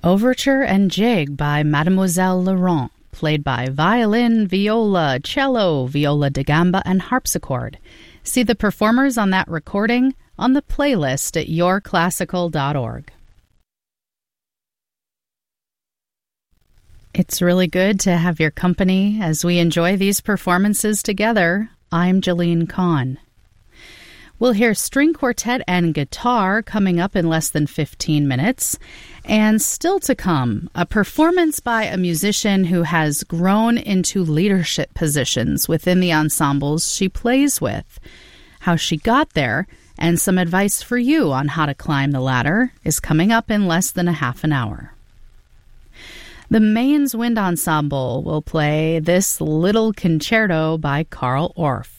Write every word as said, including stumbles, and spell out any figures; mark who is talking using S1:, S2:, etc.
S1: Overture and Jig by Mademoiselle Laurent, played by violin, viola, cello, viola da gamba, and harpsichord. See the performers on that recording on the playlist at your classical dot org. It's really good to have your company as we enjoy these performances together. I'm Jolene Kahn. We'll hear string quartet and guitar coming up in less than fifteen minutes. And still to come, a performance by a musician who has grown into leadership positions within the ensembles she plays with. How she got there, and some advice for you on how to climb the ladder, is coming up in less than a half an hour. The Mainz Wind Ensemble will play this little concerto by Carl Orff.